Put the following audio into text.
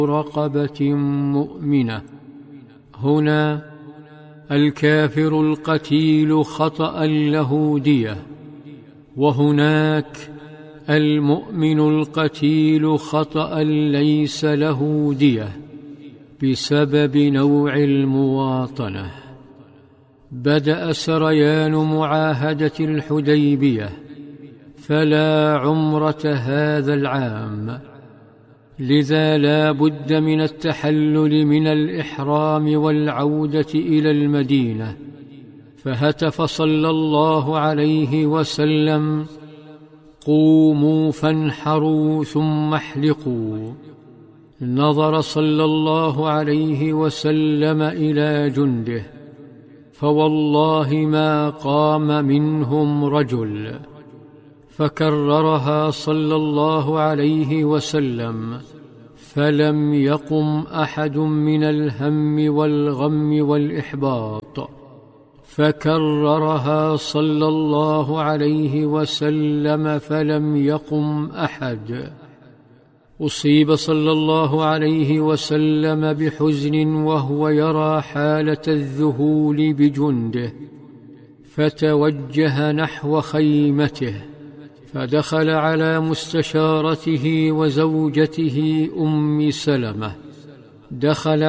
رقبة مؤمنة. هنا الكافر القتيل خطأ له دية، وهناك المؤمن القتيل خطأ ليس له دية بسبب نوع المواطنة. بدأ سريان معاهدة الحديبية، فلا عمرة هذا العام، لذا لا بد من التحلل من الإحرام والعودة إلى المدينة. فهتف صلى الله عليه وسلم: قوموا فانحروا ثم احلقوا. نظر صلى الله عليه وسلم إلى جنده، فوالله ما قام منهم رجل. فكررها صلى الله عليه وسلم، فلم يقم أحد من الهم والغم والإحباط. فكررها صلى الله عليه وسلم، فلم يقم أحد. أصيب صلى الله عليه وسلم بحزن وهو يرى حالة الذهول بجنده، فتوجه نحو خيمته، فدخل على مستشارته وزوجته أم سلمة. دخل